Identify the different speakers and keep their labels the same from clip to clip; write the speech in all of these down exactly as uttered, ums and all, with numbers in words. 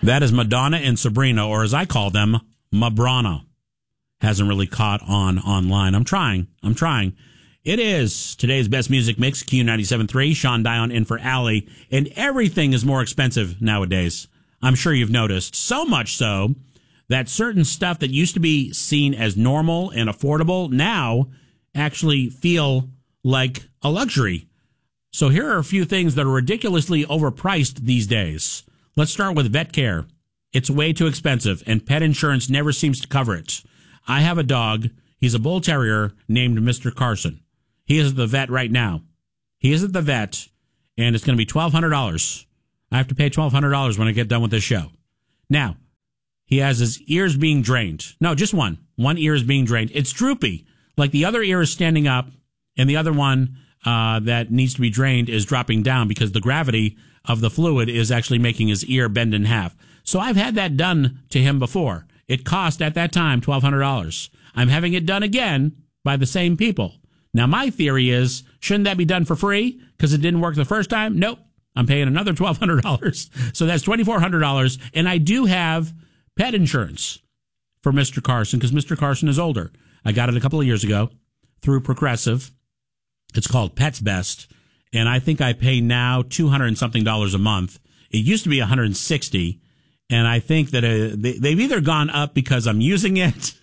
Speaker 1: That is Madonna and Sabrina, or as I call them, Mabrana. Hasn't really caught on online. I'm trying. I'm trying. It is today's best music mix, Q ninety-seven point three. Sean Dion in for Allie. And everything is more expensive nowadays. I'm sure you've noticed. So much so that certain stuff that used to be seen as normal and affordable now actually feel like a luxury. So here are a few things that are ridiculously overpriced these days. Let's start with vet care. It's way too expensive, and pet insurance never seems to cover it. I have a dog. He's a bull terrier named Mister Carson. He is at the vet right now. He is at the vet, and it's going to be twelve hundred dollars. I have to pay twelve hundred dollars when I get done with this show. Now, he has his ears being drained. No, just one. One ear is being drained. It's droopy. Like the other ear is standing up, and the other one uh, that needs to be drained is dropping down because the gravity of the fluid is actually making his ear bend in half. So I've had that done to him before. It cost at that time twelve hundred dollars. I'm having it done again by the same people. Now, my theory is, shouldn't that be done for free because it didn't work the first time? Nope. I'm paying another twelve hundred dollars. So that's twenty-four hundred dollars. And I do have pet insurance for Mister Carson because Mister Carson is older. I got it a couple of years ago through Progressive. It's called Pets Best. And I think I pay now two hundred and something dollars a month. It used to be one hundred sixty. And I think that uh, they, they've either gone up because I'm using it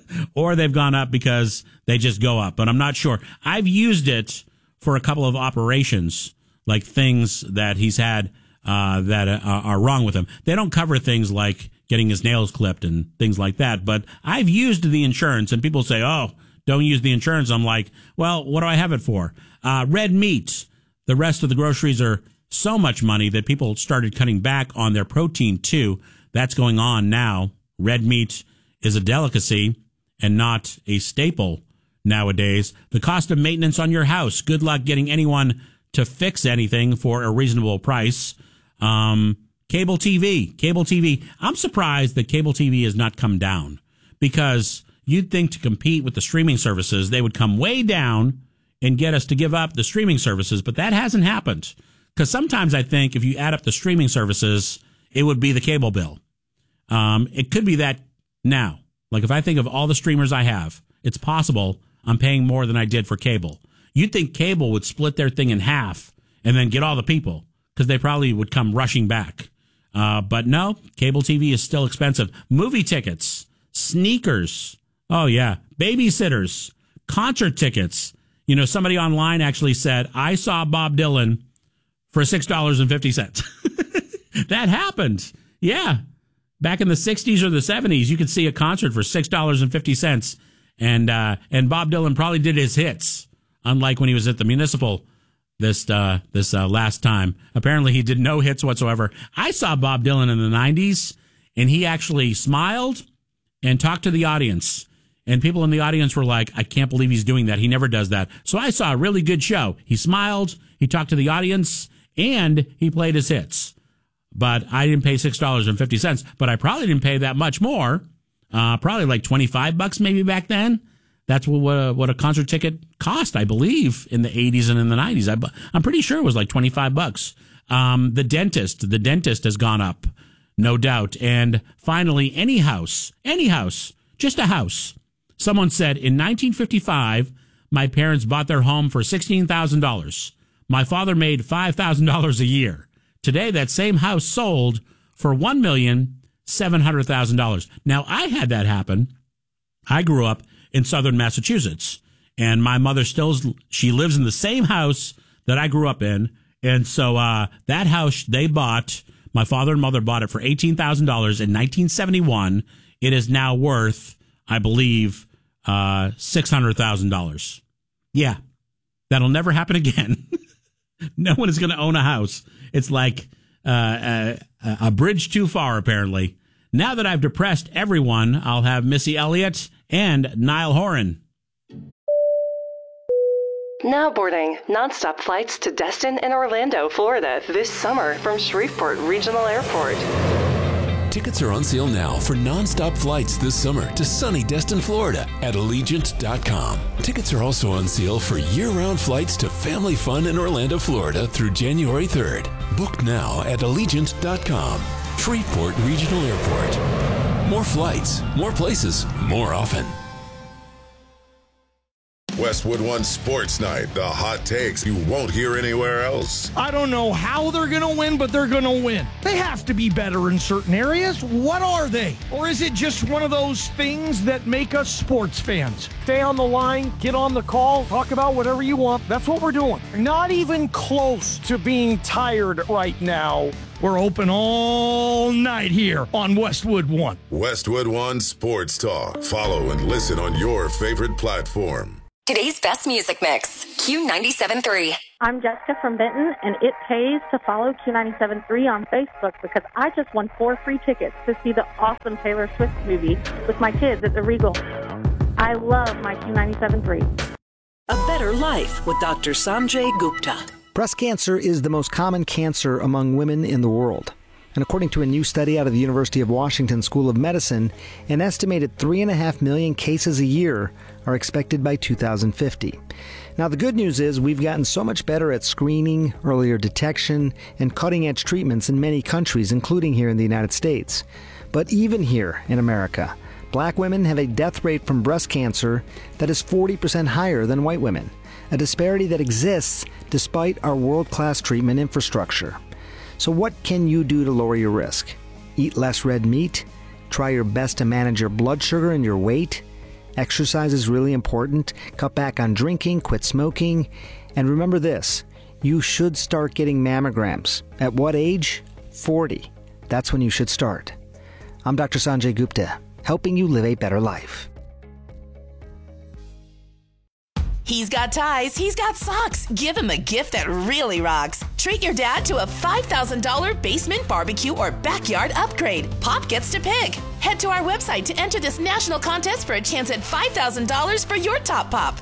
Speaker 1: or they've gone up because they just go up. But I'm not sure. I've used it for a couple of operations, like things that he's had uh, that uh, are wrong with him. They don't cover things like getting his nails clipped and things like that. But I've used the insurance, and people say, oh, don't use the insurance. I'm like, well, what do I have it for? Uh, red meat. The rest of the groceries are so much money that people started cutting back on their protein, too. That's going on now. Red meat is a delicacy and not a staple nowadays. The cost of maintenance on your house. Good luck getting anyone to fix anything for a reasonable price. Um, cable T V. Cable T V. I'm surprised that cable T V has not come down because you'd think to compete with the streaming services, they would come way down and get us to give up the streaming services, but that hasn't happened. Because sometimes I think if you add up the streaming services, it would be the cable bill. Um, it could be that now. Like if I think of all the streamers I have, it's possible I'm paying more than I did for cable. You'd think cable would split their thing in half and then get all the people because they probably would come rushing back. Uh, but no, cable T V is still expensive. Movie tickets, sneakers. Oh, yeah. Babysitters, concert tickets. You know, somebody online actually said, I saw Bob Dylan for six dollars and fifty cents. That happened. Yeah. Back in the sixties or the seventies, you could see a concert for six dollars and fifty cents. And uh, and Bob Dylan probably did his hits, unlike when he was at the Municipal this uh, this uh, last time. Apparently, he did no hits whatsoever. I saw Bob Dylan in the nineties, and he actually smiled and talked to the audience. And people in the audience were like, I can't believe he's doing that. He never does that. So I saw a really good show. He smiled, he talked to the audience, and he played his hits. But I didn't pay six dollars and fifty cents. But I probably didn't pay that much more. Uh, probably like twenty-five bucks maybe back then. That's what, what, a, what a concert ticket cost, I believe, in the eighties and in the nineties. I, I'm pretty sure it was like twenty-five bucks. Um, the dentist, the dentist has gone up, no doubt. And finally, any house, any house, just a house. Someone said, in nineteen fifty-five, my parents bought their home for sixteen thousand dollars. My father made five thousand dollars a year. Today, that same house sold for one million seven hundred thousand dollars. Now, I had that happen. I grew up in southern Massachusetts, and my mother still, she lives in the same house that I grew up in. And so uh, that house they bought, my father and mother bought it for eighteen thousand dollars in nineteen seventy-one. It is now worth, I believe, uh, six hundred thousand dollars. Yeah, that'll never happen again. No one is going to own a house. It's like uh, a, a bridge too far, apparently. Now that I've depressed everyone, I'll have Missy Elliott and Niall Horan.
Speaker 2: Now boarding nonstop flights to Destin and Orlando, Florida this summer from Shreveport Regional Airport.
Speaker 3: Tickets are on sale now for nonstop flights this summer to sunny Destin, Florida at Allegiant dot com. Tickets are also on sale for year-round flights to family fun in Orlando, Florida through January third. Book now at Allegiant dot com. Shreveport Regional Airport. More flights, more places, more often.
Speaker 4: Westwood One Sports Night, the hot takes you won't hear anywhere else.
Speaker 5: I don't know how they're going to win, but they're going to win. They have to be better in certain areas. What are they? Or is it just one of those things that make us sports fans? Stay on the line, get on the call, talk about whatever you want. That's what we're doing. Not even close to being tired right now. We're open all night here on Westwood One.
Speaker 4: Westwood One Sports Talk. Follow and listen on your favorite platform.
Speaker 6: Today's best music mix, Q ninety-seven point three.
Speaker 7: I'm Jessica from Benton, and it pays to follow Q ninety-seven point three on Facebook because I just won four free tickets to see the awesome Taylor Swift movie with my kids at the Regal. I love my Q ninety-seven point three.
Speaker 8: A Better Life with Doctor Sanjay Gupta.
Speaker 9: Breast cancer is the most common cancer among women in the world. And according to a new study out of the University of Washington School of Medicine, an estimated three and a half million cases a year are expected by two thousand fifty. Now, the good news is we've gotten so much better at screening, earlier detection, and cutting-edge treatments in many countries, including here in the United States. But even here in America, black women have a death rate from breast cancer that is forty percent higher than white women, a disparity that exists despite our world-class treatment infrastructure. So what can you do to lower your risk? Eat less red meat? Try your best to manage your blood sugar and your weight? Exercise is really important. Cut back on drinking, quit smoking. And remember this, you should start getting mammograms. At what age? forty. That's when you should start. I'm Doctor Sanjay Gupta, helping you live a better life.
Speaker 10: He's got ties, he's got socks. Give him a gift that really rocks. Treat your dad to a five thousand dollars basement barbecue or backyard upgrade. Pop gets to pick. Head to our website to enter this national contest for a chance at five thousand dollars for your top pop.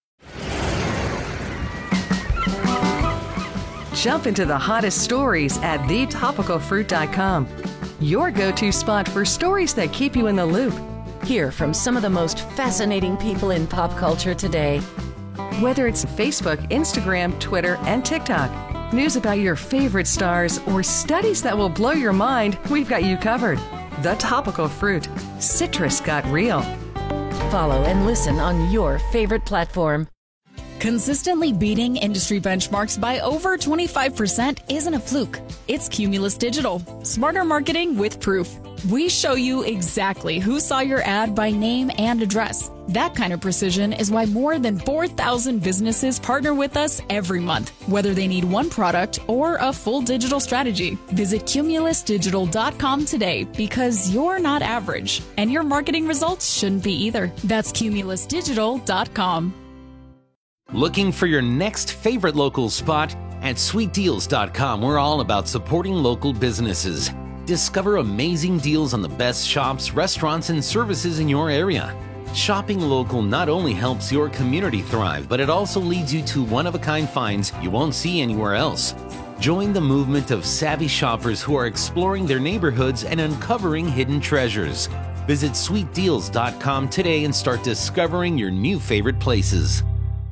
Speaker 11: Jump into the hottest stories at the topical fruit dot com. Your go-to spot for stories that keep you in the loop.
Speaker 12: Hear from some of the most fascinating people in pop culture today.
Speaker 11: Whether it's Facebook, Instagram, Twitter, and TikTok, news about your favorite stars, or studies that will blow your mind, we've got you covered. The Topical Fruit. Citrus got real.
Speaker 12: Follow and listen on your favorite platform.
Speaker 13: Consistently beating industry benchmarks by over twenty-five percent isn't a fluke. It's Cumulus Digital. Smarter marketing with proof. We show you exactly who saw your ad by name and address. That kind of precision is why more than four thousand businesses partner with us every month, whether they need one product or a full digital strategy. Visit cumulus digital dot com today because you're not average, and your marketing results shouldn't be either. That's cumulus digital dot com.
Speaker 14: Looking for your next favorite local spot? At sweet deals dot com, we're all about supporting local businesses. Discover amazing deals on the best shops, restaurants, and services in your area. Shopping local not only helps your community thrive, but it also leads you to one-of-a-kind finds you won't see anywhere else. Join the movement of savvy shoppers who are exploring their neighborhoods and uncovering hidden treasures. Visit sweet deals dot com today and start discovering your new favorite places.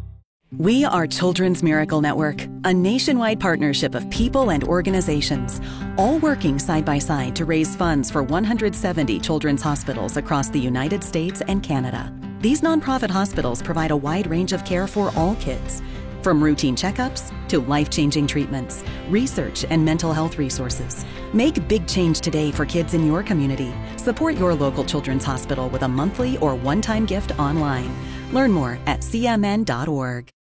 Speaker 15: We are Children's Miracle Network, a nationwide partnership of people and organizations, all working side by side to raise funds for one hundred seventy children's hospitals across the United States and Canada. These nonprofit hospitals provide a wide range of care for all kids, from routine checkups to life-changing treatments, research, and mental health resources. Make big change today for kids in your community. Support your local children's hospital with a monthly or one-time gift online. Learn more at c m n dot org.